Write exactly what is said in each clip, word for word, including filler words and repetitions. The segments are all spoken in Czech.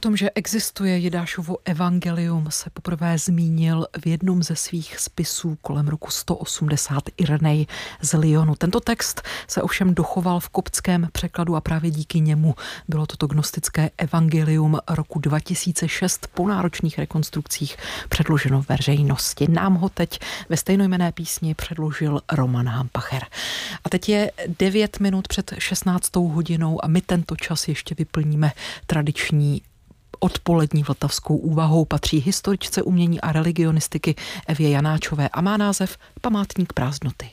tom, že existuje Jidášovo evangelium, se poprvé zmínil v jednom ze svých spisů kolem roku sto osmdesát Irenej z Lyonu. Tento text se ovšem dochoval v koptském překladu a právě díky němu bylo toto gnostické evangelium roku dva tisíce šest po náročných rekonstrukcích předloženo veřejnosti. Nám ho teď ve stejnojmenné písni předložil Roman Hampacher. A teď je devět minut před šestnáctou hodinou a my tento čas ještě vyplníme tradiční odpolední vltavskou úvahou. Patří historičce umění a religionistiky Evě Janáčové a má název Památník prázdnoty.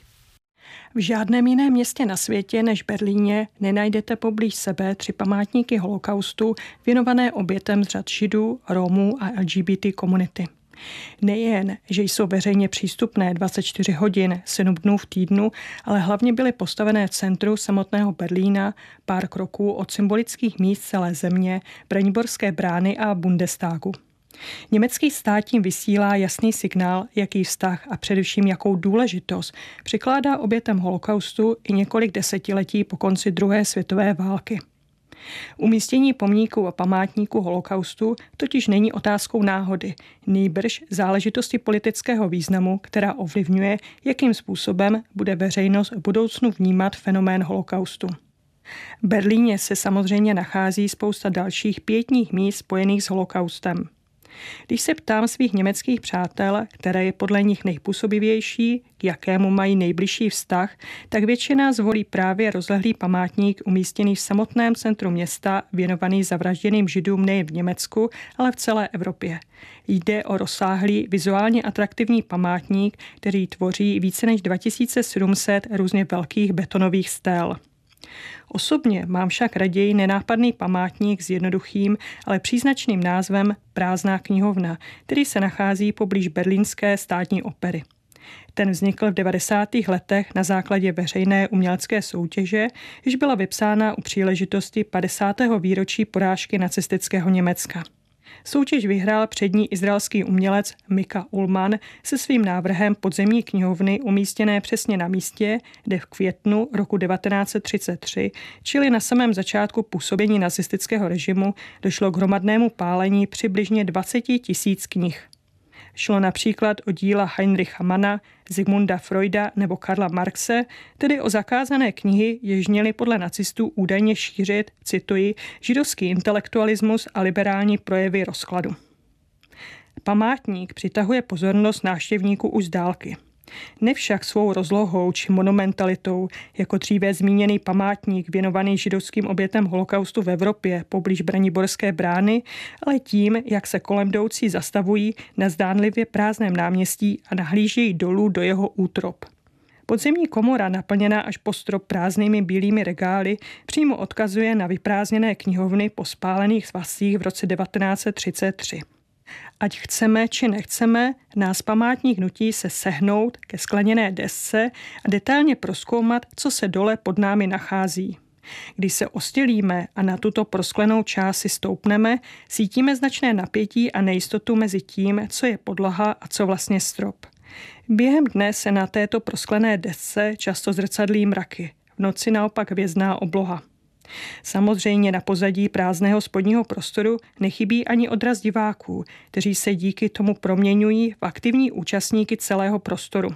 V žádném jiném městě na světě než Berlíně nenajdete poblíž sebe tři památníky holokaustu věnované obětem z řad Židů, Romů a L G B T komunity. Nejen, že jsou veřejně přístupné dvacet čtyři hodin, sedm dnů v týdnu, ale hlavně byly postavené v centru samotného Berlína, pár kroků od symbolických míst celé země, Braniborské brány a Bundestagu. Německý stát tím vysílá jasný signál, jaký vztah a především jakou důležitost přikládá obětem holokaustu i několik desetiletí po konci druhé světové války. Umístění pomníků a památníků holokaustu totiž není otázkou náhody, nýbrž záležitosti politického významu, která ovlivňuje, jakým způsobem bude veřejnost v budoucnu vnímat fenomén holokaustu. V Berlíně se samozřejmě nachází spousta dalších pietních míst spojených s holokaustem. Když se ptám svých německých přátel, které je podle nich nejpůsobivější, k jakému mají nejbližší vztah, tak většina zvolí právě rozlehlý památník umístěný v samotném centru města, věnovaný zavražděným Židům nejen v Německu, ale v celé Evropě. Jde o rozsáhlý, vizuálně atraktivní památník, který tvoří více než dva tisíce sedm set různě velkých betonových stél. Osobně mám však raději nenápadný památník s jednoduchým, ale příznačným názvem Prázdná knihovna, který se nachází poblíž berlínské státní opery. Ten vznikl v devadesátých letech na základě veřejné umělecké soutěže, jež byla vypsána u příležitosti padesátého výročí porážky nacistického Německa. Soutěž vyhrál přední izraelský umělec Mika Ullman se svým návrhem podzemní knihovny umístěné přesně na místě, kde v květnu roku devatenáct set třicet tři, čili na samém začátku působení nacistického režimu, došlo k hromadnému pálení přibližně dvacet tisíc knih. Šlo například o díla Heinricha Manna, Sigmunda Freuda nebo Karla Marxe, tedy o zakázané knihy, jež měly podle nacistů údajně šířit, cituji, židovský intelektualismus a liberální projevy rozkladu. Památník přitahuje pozornost návštěvníků už z dálky. Ne však svou rozlohou či monumentalitou, jako dříve zmíněný památník věnovaný židovským obětem holokaustu v Evropě poblíž Braniborské brány, ale tím, jak se kolem jdoucí zastavují na zdánlivě prázdném náměstí a nahlížejí dolů do jeho útrop. Podzemní komora, naplněná až po strop prázdnými bílými regály, přímo odkazuje na vyprázdněné knihovny po spálených svazcích v roce devatenáct set třicet tři. Ať chceme či nechceme, nás památník nutí se sehnout ke skleněné desce a detailně prozkoumat, co se dole pod námi nachází. Když se ostělíme a na tuto prosklenou část si stoupneme, cítíme značné napětí a nejistotu mezi tím, co je podlaha a co vlastně strop. Během dne se na této prosklené desce často zrcadlí mraky, v noci naopak hvězdná obloha. Samozřejmě na pozadí prázdného spodního prostoru nechybí ani odraz diváků, kteří se díky tomu proměňují v aktivní účastníky celého prostoru.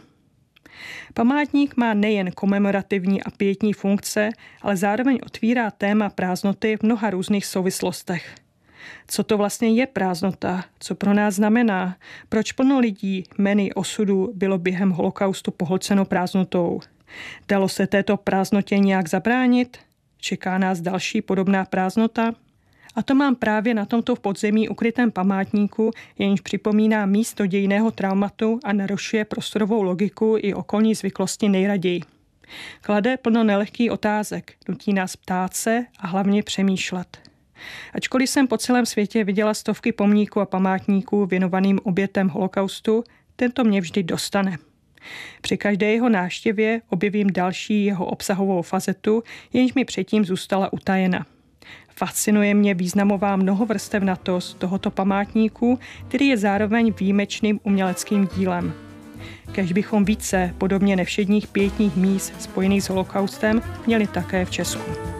Památník má nejen komemorativní a pietní funkce, ale zároveň otvírá téma prázdnoty v mnoha různých souvislostech. Co to vlastně je prázdnota? Co pro nás znamená? Proč plno lidí, jmeny osudů bylo během holokaustu pohlceno prázdnotou? Dalo se této prázdnotě nějak zabránit? Čeká nás další podobná prázdnota? A to mám právě na tomto v podzemí ukrytém památníku, jenž připomíná místo dějinného traumatu a narušuje prostorovou logiku i okolní zvyklosti nejraději. Klade plno nelehkých otázek, nutí nás ptát se a hlavně přemýšlet. Ačkoliv jsem po celém světě viděla stovky pomníků a památníků věnovaným obětem holokaustu, tento mě vždy dostane. Při každé jeho návštěvě objevím další jeho obsahovou fazetu, jenž mi předtím zůstala utajena. Fascinuje mě významová mnohovrstevnatost tohoto památníku, který je zároveň výjimečným uměleckým dílem. Kéž bychom více podobně nevšedních pietních míst spojených s holokaustem měli také v Česku.